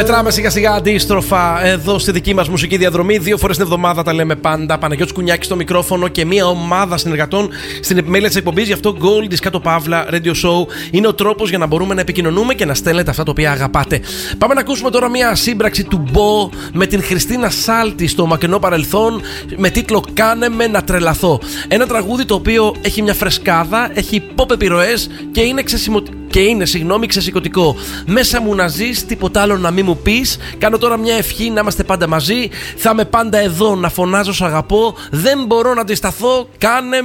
Μετράμε σιγά σιγά αντίστροφα εδώ στη δική μας μουσική διαδρομή. 2 φορές την εβδομάδα τα λέμε πάντα. Παναγιώτης Κουνιάκης στο μικρόφωνο και μια ομάδα συνεργατών στην επιμέλεια της εκπομπής. Γι' αυτό Gold Discato Pavla Radio Show είναι ο τρόπος για να μπορούμε να επικοινωνούμε και να στέλνετε αυτά τα οποία αγαπάτε. Πάμε να ακούσουμε τώρα μια σύμπραξη του Μπο με την Χριστίνα Σάλτη στο μακρινό παρελθόν με τίτλο «Κάνε με να τρελαθώ». Ένα τραγούδι το οποίο έχει μια φρεσκάδα, έχει pop επιρροές και είναι ξεσηκωτικό. Μέσα μου να ζεις, τίποτα άλλο να μην μου πεις. Κάνω τώρα μια ευχή να είμαστε πάντα μαζί. Θα είμαι πάντα εδώ να φωνάζω σ' αγαπώ. Δεν μπορώ να αντισταθώ. Κάνε